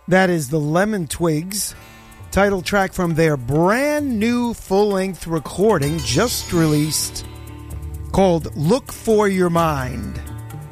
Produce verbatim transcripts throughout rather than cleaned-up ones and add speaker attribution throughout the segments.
Speaker 1: That is the Lemon Twigs, title track from their brand new full-length recording just released called Look For Your Mind.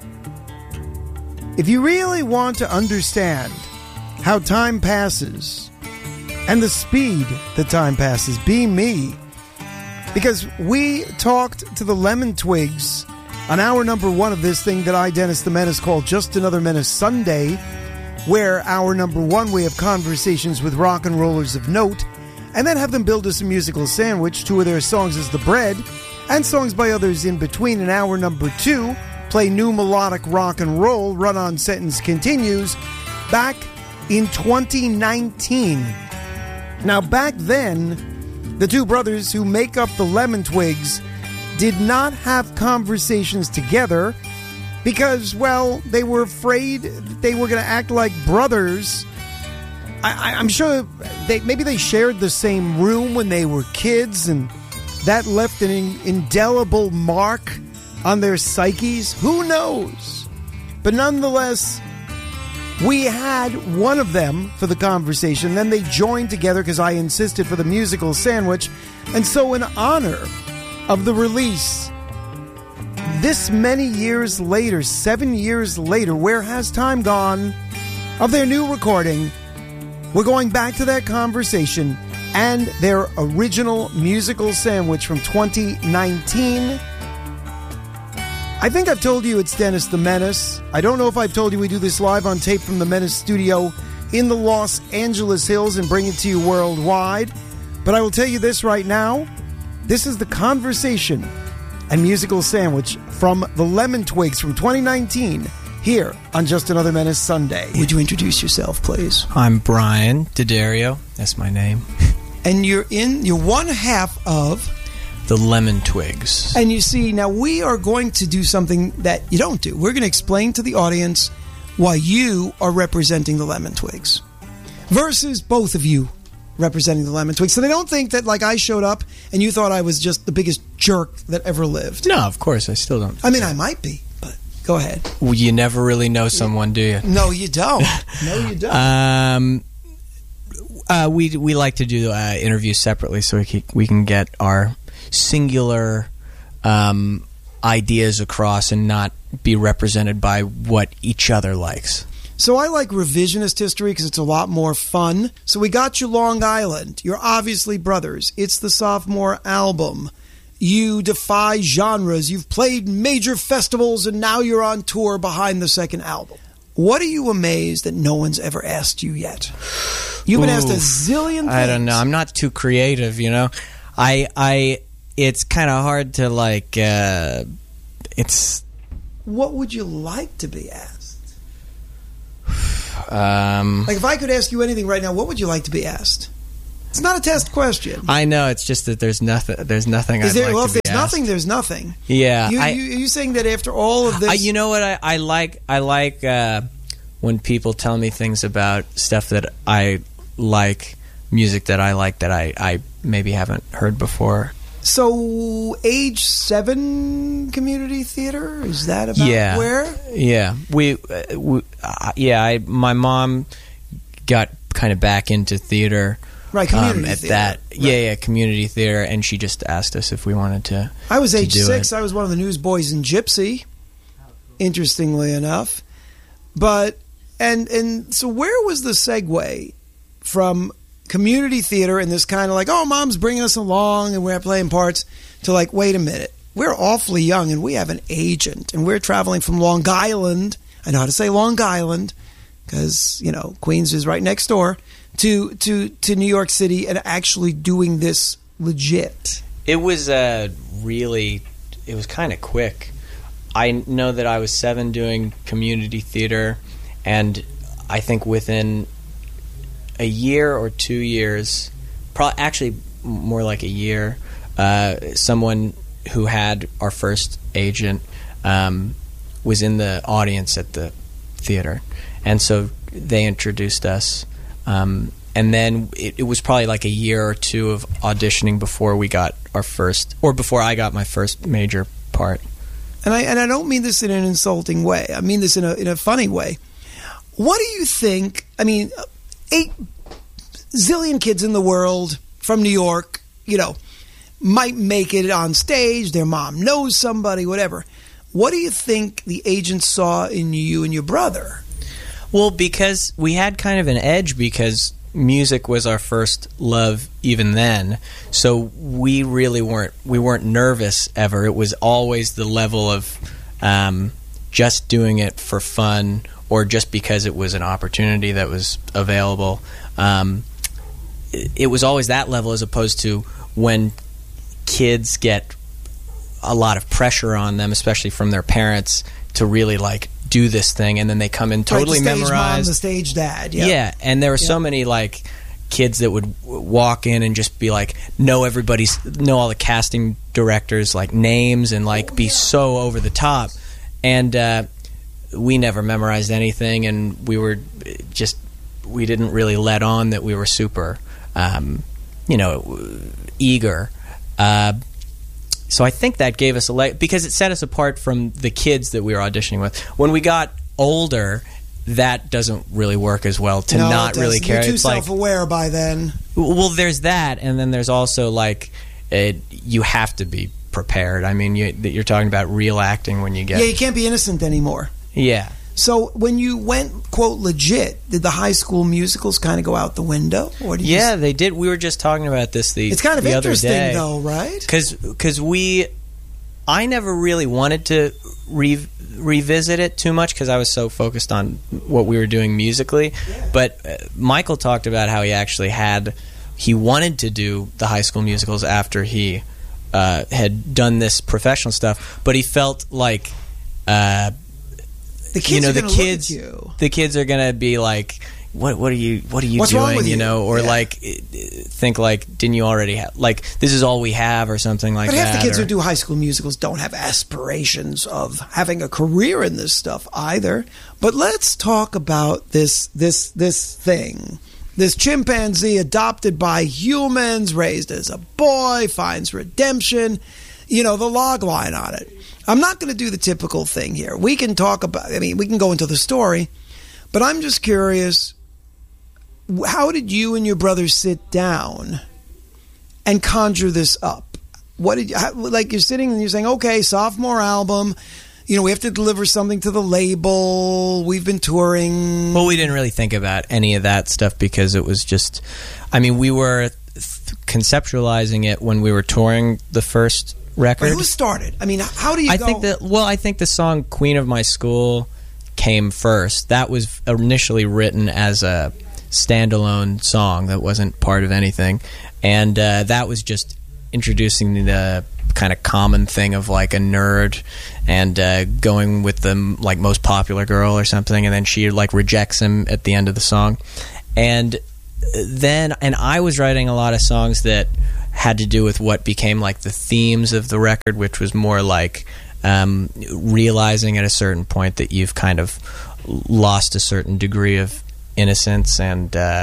Speaker 1: If you really want to understand how time passes and the speed that time passes, be me. Because we talked to the Lemon Twigs on hour number one of this thing that I, Dennis the Menace, call Just Another Menace Sunday, where hour number one we have conversations with rock and rollers of note, and then have them build us a musical sandwich. Two of their songs is The Bread, and songs by others in between. In hour number two, play new melodic rock and roll. Run-on sentence continues back in twenty nineteen. Now, back then, the two brothers who make up the Lemon Twigs did not have conversations together because, well, they were afraid that they were going to act like brothers. I, I, I'm sure they maybe they shared the same room when they were kids, and that left an in, indelible mark on their psyches. Who knows? But nonetheless, we had one of them for the conversation. Then they joined together because I insisted for the musical sandwich. And so in honor of the release, this many years later, seven years later, where has time gone, of their new recording, we're going back to that conversation and their original musical sandwich from twenty nineteen. I think I've told you it's Dennis the Menace. I don't know if I've told you we do this live on tape from the Menace studio in the Los Angeles Hills and bring it to you worldwide. But I will tell you this right now. This is the conversation and musical sandwich from the Lemon Twigs from twenty nineteen here on Just Another Menace Sunday. Would you introduce yourself, please?
Speaker 2: I'm Brian D'Addario. That's my name.
Speaker 1: And you're in, you're one half of
Speaker 2: the Lemon Twigs.
Speaker 1: And you see, now we are going to do something that you don't do. We're going to explain to the audience why you are representing the Lemon Twigs versus both of you representing the Lemon Twigs. So they don't think that, like, I showed up and you thought I was just the biggest jerk that ever lived.
Speaker 2: No, of course, I still don't.
Speaker 1: I mean, I might be, but go ahead.
Speaker 2: Well, you never really know someone, do you?
Speaker 1: No, you don't. No, you don't.
Speaker 2: um... Uh, we we like to do uh, interviews separately so we can, we can get our singular um, ideas across and not be represented by what each other likes.
Speaker 1: So I like revisionist history because it's a lot more fun. So we got you Long Island. You're obviously brothers. It's the sophomore album. You defy genres. You've played major festivals and now you're on tour behind the second album. What are you amazed that no one's ever asked you yet? You've been Ooh, asked a zillion things.
Speaker 2: I don't know. I'm not too creative, you know. I, I, it's kind of hard to like. Uh, it's.
Speaker 1: What would you like to be asked?
Speaker 2: Um,
Speaker 1: like if I could ask you anything right now, what would you like to be asked? It's not a test question.
Speaker 2: I know. It's just that there's nothing. There's nothing.
Speaker 1: Is
Speaker 2: I'd
Speaker 1: there?
Speaker 2: like
Speaker 1: Well,
Speaker 2: to
Speaker 1: if
Speaker 2: be
Speaker 1: there's
Speaker 2: asked.
Speaker 1: nothing, there's nothing.
Speaker 2: Yeah.
Speaker 1: You,
Speaker 2: I,
Speaker 1: you, are you saying that after all of this?
Speaker 2: I, you know what? I, I like. I like uh, when people tell me things about stuff that I like, music that I like that I, I maybe haven't heard before.
Speaker 1: So, age seven community theater, is that about
Speaker 2: yeah.
Speaker 1: where?
Speaker 2: Yeah, we, uh, we uh, yeah. I my mom got kind of back into theater.
Speaker 1: Right, community
Speaker 2: um, at
Speaker 1: theater.
Speaker 2: that,
Speaker 1: right.
Speaker 2: yeah, yeah, community theater, and she just asked us if we wanted to.
Speaker 1: I was
Speaker 2: to
Speaker 1: age
Speaker 2: do
Speaker 1: six.
Speaker 2: It.
Speaker 1: I was one of the newsboys in Gypsy. Interestingly enough, but and and so where was the segue from community theater and this kind of like, oh, mom's bringing us along and we're playing parts, to like, wait a minute, we're awfully young and we have an agent and we're traveling from Long Island. I know how to say Long Island because, you know, Queens is right next door. To, to to New York City and actually doing this legit.
Speaker 2: It was uh, really, it was kind of quick. I know that I was seven doing community theater, and I think within a year or two years, pro- actually more like a year, uh, someone who had our first agent um, was in the audience at the theater, and so they introduced us. Um, and then it, it was probably like a year or two of auditioning before we got our first, or before I got my first major part.
Speaker 1: And I and I don't mean this in an insulting way. I mean this in a in a funny way. What do you think? I mean, eight zillion kids in the world from New York, you know, might make it on stage. Their mom knows somebody, whatever. What do you think the agents saw in you and your brother?
Speaker 2: Well, because we had kind of an edge because music was our first love even then. So we really weren't we weren't nervous ever. It was always the level of um, just doing it for fun or just because it was an opportunity that was available. Um, it, it was always that level as opposed to when kids get a lot of pressure on them, especially from their parents, to really like do this thing, and then they come in totally
Speaker 1: right, the stage
Speaker 2: memorized.
Speaker 1: Mom, the stage dad, yeah.
Speaker 2: Yeah, and there were
Speaker 1: yeah.
Speaker 2: so many like kids that would w- walk in and just be like know everybody's know all the casting directors like names and like be so over the top, and uh, we never memorized anything, and we were just we didn't really let on that we were super, um, you know, eager. Uh, so I think that gave us a leg because it set us apart from the kids that we were auditioning with. When we got older, that doesn't really work as well to
Speaker 1: no,
Speaker 2: not really care.
Speaker 1: You're too
Speaker 2: it's
Speaker 1: self-aware
Speaker 2: like,
Speaker 1: by then.
Speaker 2: Well, there's that, and then there's also like it, you have to be prepared. I mean, you, you're talking about real acting when you get
Speaker 1: yeah, you can't be innocent anymore.
Speaker 2: Yeah.
Speaker 1: So when you went, quote, legit, did the High School Musicals kind of go out the window? Or did
Speaker 2: yeah,
Speaker 1: you...
Speaker 2: they did. We were just talking about this the,
Speaker 1: it's kind of
Speaker 2: the other
Speaker 1: interesting,
Speaker 2: day.
Speaker 1: though, right?
Speaker 2: Because we... I never really wanted to re- revisit it too much because I was so focused on what we were doing musically. Yeah. But uh, Michael talked about how he actually had... He wanted to do the High School Musicals after he uh, had done this professional stuff, but he felt like... Uh,
Speaker 1: The kids
Speaker 2: you know,
Speaker 1: are
Speaker 2: the
Speaker 1: gonna
Speaker 2: kids,
Speaker 1: look at you.
Speaker 2: the kids are gonna be like, "What? What are you? What are you
Speaker 1: What's wrong
Speaker 2: doing?"
Speaker 1: with
Speaker 2: You
Speaker 1: you?
Speaker 2: know, or
Speaker 1: Yeah.
Speaker 2: like think like, "Didn't you already have? Like, this is all we have," or something like
Speaker 1: But
Speaker 2: that.
Speaker 1: half the kids
Speaker 2: or,
Speaker 1: who do High School Musicals don't have aspirations of having a career in this stuff either. But let's talk about this this this thing. This chimpanzee adopted by humans, raised as a boy, finds redemption. You know, the log line on it. I'm not going to do the typical thing here. We can talk about, I mean, we can go into the story, but I'm just curious, how did you and your brother sit down and conjure this up? What did you, how, like you're sitting and you're saying, okay, sophomore album, you know, we have to deliver something to the label, we've been touring.
Speaker 2: Well, we didn't really think about any of that stuff because it was just, I mean, we were th- conceptualizing it when we were touring the first record.
Speaker 1: But who started? I mean, how do you
Speaker 2: I
Speaker 1: go?
Speaker 2: think that well, I think the song "Queen of My School" came first. That was initially written as a standalone song that wasn't part of anything, and uh, that was just introducing the kind of common thing of like a nerd and uh, going with the like most popular girl or something, and then she like rejects him at the end of the song, and then and I was writing a lot of songs that had to do with what became like the themes of the record, which was more like um, realizing at a certain point that you've kind of lost a certain degree of innocence and uh,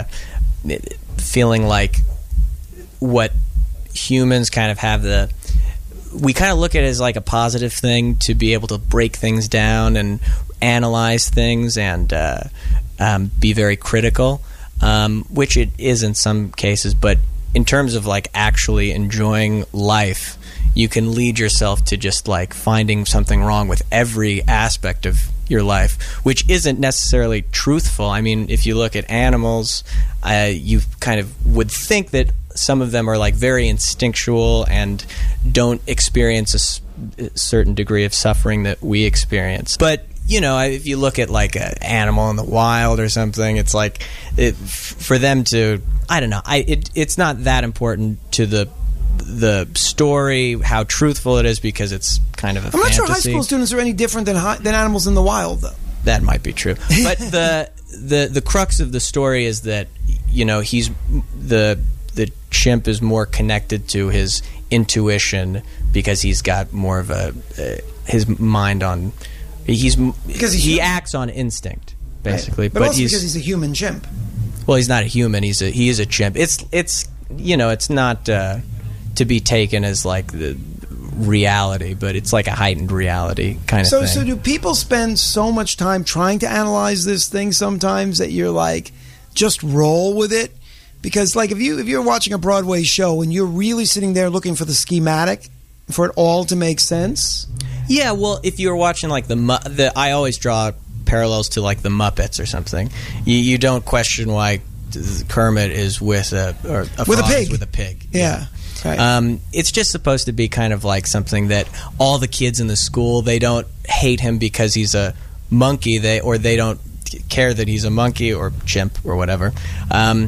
Speaker 2: feeling like what humans kind of have the... We kind of look at it as like a positive thing to be able to break things down and analyze things and uh, um, be very critical, um, which it is in some cases, but in terms of like actually enjoying life, you can lead yourself to just like finding something wrong with every aspect of your life, which isn't necessarily truthful. I mean, if you look at animals, uh, you kind of would think that some of them are like very instinctual and don't experience a s- a certain degree of suffering that we experience. But you know, if you look at like an animal in the wild or something, it's like it, f- for them to, I don't know, I it, it's not that important to the the story, how truthful it is, because it's kind of a
Speaker 1: I'm not
Speaker 2: fantasy.
Speaker 1: sure high school students are any different than hi- than animals in the wild, though.
Speaker 2: That might be true, but the the the crux of the story is that, you know, he's the the chimp is more connected to his intuition because he's got more of a uh, his mind on. He's
Speaker 1: because he's
Speaker 2: he
Speaker 1: human.
Speaker 2: acts on instinct, basically.
Speaker 1: Right. But,
Speaker 2: but
Speaker 1: also
Speaker 2: he's,
Speaker 1: because he's a human chimp.
Speaker 2: Well, he's not a human. He's a he is a chimp. It's it's you know it's not uh, to be taken as like the reality, but it's like a heightened reality kind of
Speaker 1: so,
Speaker 2: thing.
Speaker 1: So do people spend so much time trying to analyze this thing sometimes that you're like, just roll with it? Because like if you if you're watching a Broadway show and you're really sitting there looking for the schematic for it all to make sense.
Speaker 2: Yeah, well, if you were watching like the Mu- the I always draw parallels to like the Muppets or something. You, you don't question why Kermit is with a or a
Speaker 1: with a
Speaker 2: frog
Speaker 1: pig
Speaker 2: is with a pig.
Speaker 1: Yeah. Right.
Speaker 2: Um, it's just supposed to be kind of like something that all the kids in the school, they don't hate him because he's a monkey, they or they don't care that he's a monkey or chimp or whatever. Um,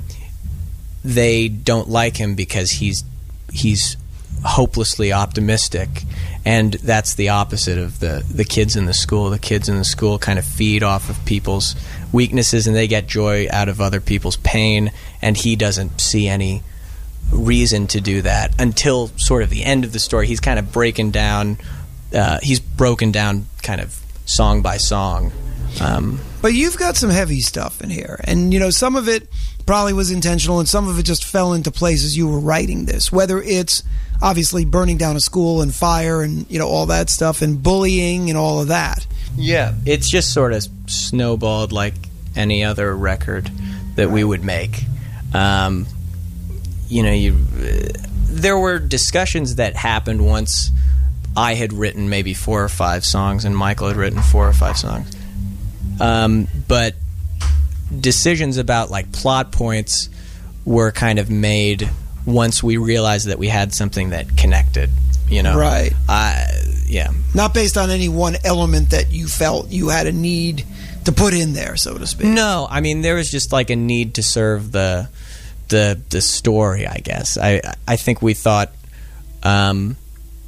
Speaker 2: they don't like him because he's he's hopelessly optimistic, and that's the opposite of the the kids in the school. The kids in the school kind of feed off of people's weaknesses, and they get joy out of other people's pain, and he doesn't see any reason to do that until sort of the end of the story. He's kind of breaking down uh, he's broken down kind of song by song. Um,
Speaker 1: but you've got some heavy stuff in here, and you know, some of it probably was intentional and some of it just fell into place as you were writing this, whether it's obviously burning down a school and fire and you know all that stuff and bullying and all of that.
Speaker 2: Yeah, it's just sort of snowballed like any other record that we would make. Um, you know, you uh, there were discussions that happened once I had written maybe four or five songs and Michael had written four or five songs. Um, but decisions about like plot points were kind of made once we realized that we had something that connected, you know.
Speaker 1: Right.
Speaker 2: Uh, yeah.
Speaker 1: Not based on any one element that you felt you had a need to put in there, so to speak.
Speaker 2: No, I mean, there was just like a need to serve the the the story, I guess. I I think we thought um,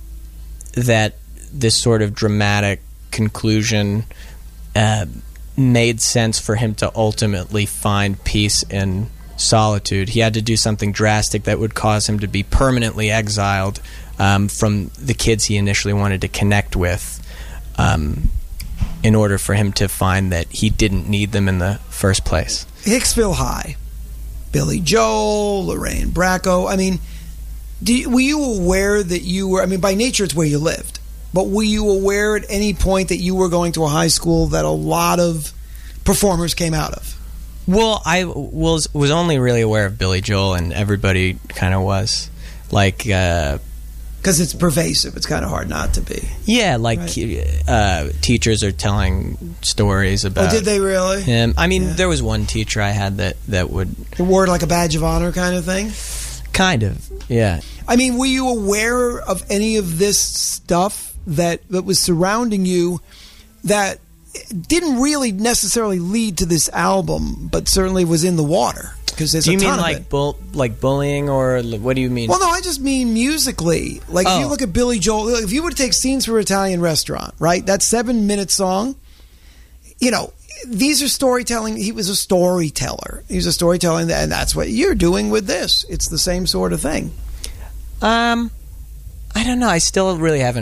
Speaker 2: that this sort of dramatic conclusion uh, made sense for him to ultimately find peace in solitude. He had to do something drastic that would cause him to be permanently exiled um, from the kids he initially wanted to connect with, um, in order for him to find that he didn't need them in the first place.
Speaker 1: Hicksville High, Billy Joel, Lorraine Bracco. I mean, do you, were you aware that you were, I mean, by nature it's where you lived, but were you aware at any point that you were going to a high school that a lot of performers came out of?
Speaker 2: Well, I was was only really aware of Billy Joel, and everybody kind of was. Like, uh...
Speaker 1: Because it's pervasive. It's kind of hard not to be.
Speaker 2: Yeah, like
Speaker 1: right.
Speaker 2: uh, teachers are telling stories about
Speaker 1: Oh, did they really?
Speaker 2: him. I mean,
Speaker 1: Yeah.
Speaker 2: there was one teacher I had that, that would...
Speaker 1: It wore it like a badge of honor kind of thing?
Speaker 2: Kind of, yeah.
Speaker 1: I mean, were you aware of any of this stuff that, that was surrounding you that didn't really necessarily lead to this album, but certainly was in the water? Because there's
Speaker 2: Do you
Speaker 1: a ton
Speaker 2: mean
Speaker 1: of
Speaker 2: like
Speaker 1: it.
Speaker 2: bull, like bullying, or what do you mean?
Speaker 1: Well, no, I just mean musically. Like, if
Speaker 2: Oh.
Speaker 1: you look at Billy Joel, if you were to take Scenes from an Italian Restaurant, right? That seven-minute song, you know, these are storytelling. He was a storyteller. He was a storyteller, and that's what you're doing with this. It's the same sort of thing.
Speaker 2: Um, I don't know. I still really haven't